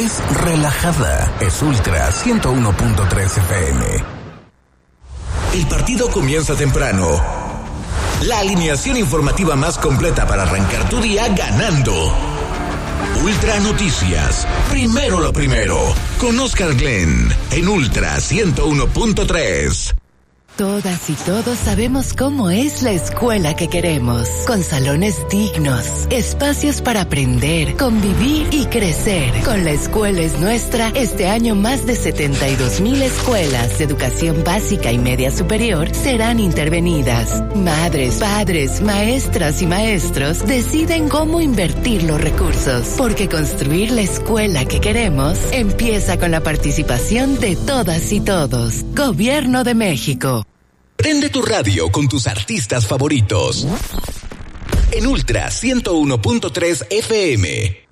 es relajada. Es Ultra 101.3 FM. El partido comienza temprano. La alineación informativa más completa para arrancar tu día ganando. Ultra Noticias. Primero lo primero. Con Oscar Glenn en Ultra 101.3. Todas y todos sabemos cómo es la escuela que queremos, con salones dignos, espacios para aprender, convivir y crecer. Con La Escuela es Nuestra, este año más de 72,000 escuelas de educación básica y media superior serán intervenidas. Madres, padres, maestras y maestros deciden cómo invertir los recursos, porque construir la escuela que queremos empieza con la participación de todas y todos. Gobierno de México. Prende tu radio con tus artistas favoritos. En Ultra 101.3 FM.